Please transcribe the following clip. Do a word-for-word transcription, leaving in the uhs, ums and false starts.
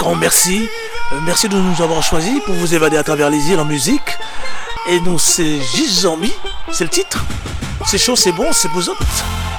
grand merci. Euh, merci de nous avoir choisis pour vous évader à travers les îles en musique. Et nous, c'est Gizambi, c'est le titre. C'est chaud, c'est bon, c'est vous autres.